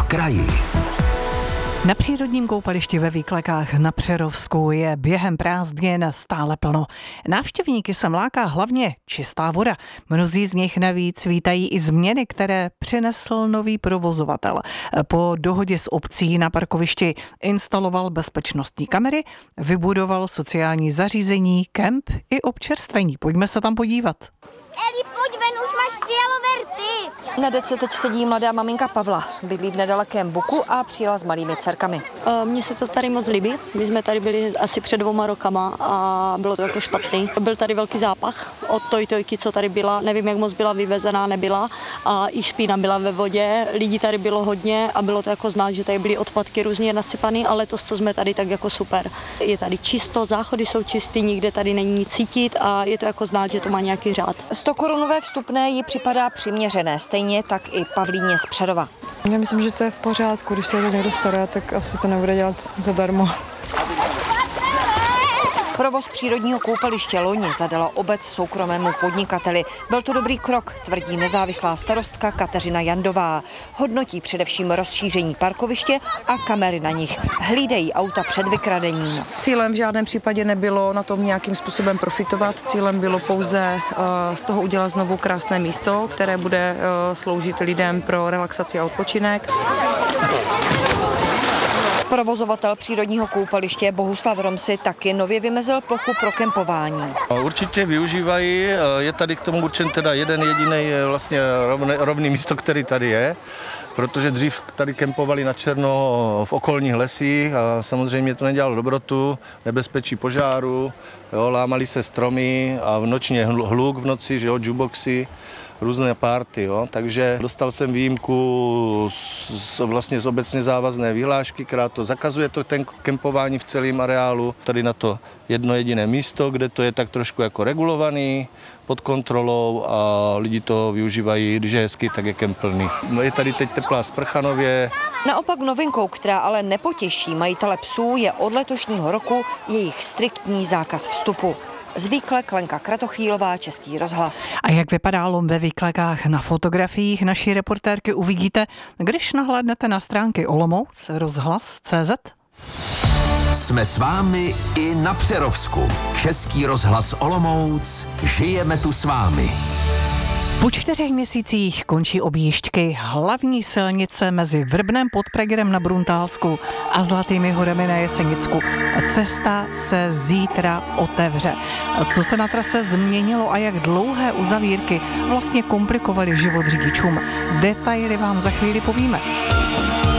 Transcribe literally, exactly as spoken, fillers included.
kraji. Na přírodním koupališti ve Výklekách na Přerovsku je během prázdnin stále plno. Návštěvníky sem láká hlavně čistá voda. Mnozí z nich navíc vítají i změny, které přinesl nový provozovatel. Po dohodě s obcí na parkovišti instaloval bezpečnostní kamery, vybudoval sociální zařízení, kemp i občerstvení. Pojďme se tam podívat. Eli, pojď ven, už máš fialové rty. Na dece teď sedí mladá maminka Pavla. Bydlí v nedalekém Buku a přijela s malými dcerkami. Mně se to tady moc líbí. My jsme tady byli asi před dvouma rokama a bylo to jako špatný. Byl tady velký zápach od tojtojky, co tady byla. Nevím, jak moc byla vyvezená, nebyla. A i špína byla ve vodě. Lidí tady bylo hodně a bylo to jako znát, že tady byly odpadky různě nasypané, ale to, co jsme tady, tak jako super. Je tady čisto, záchody jsou čistý, nikde tady není nic cítit a je to jako znát, že to má nějaký řád. sto korunové vstupné jí připadá přiměřené, stejně tak i Pavlíně z Přerova. Já myslím, že to je v pořádku, když se někdo stará, tak asi to nebude dělat zadarmo. Provoz přírodního koupaliště loni zadala obec soukromému podnikateli. Byl to dobrý krok, tvrdí nezávislá starostka Kateřina Jandová. Hodnotí především rozšíření parkoviště a kamery na nich. Hlídají auta před vykradením. Cílem v žádném případě nebylo na tom nějakým způsobem profitovat. Cílem bylo pouze uh, z toho udělat znovu krásné místo, které bude uh, sloužit lidem pro relaxaci a odpočinek. Provozovatel přírodního koupaliště Bohuslav Romsi taky nově vymezil plochu pro kempování. Určitě využívají, je tady k tomu určen teda jeden jediný vlastně rovný, rovný místo, který tady je, protože dřív tady kempovali na černo v okolních lesích a samozřejmě to nedělalo dobrotu, nebezpečí požáru, jo, lámali se stromy a v nočně hluk v noci, že jo, jukeboxy, různé party, jo. Takže dostal jsem výjimku z, vlastně z obecně závazné vyhlášky, která to zakazuje to ten kempování v celém areálu. Tady na to jedno jediné místo, kde to je tak trošku jako regulovaný, pod kontrolou a lidi to využívají, když je hezky, tak je kemp plný. No, je tady teď teplá sprcha nově. Naopak novinkou, která ale nepotěší majitele psů, je od letošního roku jejich striktní zákaz vstupu. Z Výklek Lenka Kratochvílová, Český rozhlas. A jak vypadá lom ve Výklekách na fotografiích naší reportérky uvidíte, když nahlédnete na stránky Olomouc rozhlas tečka cé zet. Jsme s vámi i na Přerovsku. Český rozhlas Olomouc. Žijeme tu s vámi. Po čtyřech měsících končí objížďky hlavní silnice mezi Vrbnem pod Pragerem na Bruntálsku a Zlatými horami na Jesenicku. Cesta se zítra otevře. Co se na trase změnilo a jak dlouhé uzavírky vlastně komplikovaly život řidičům? Detaily vám za chvíli povíme.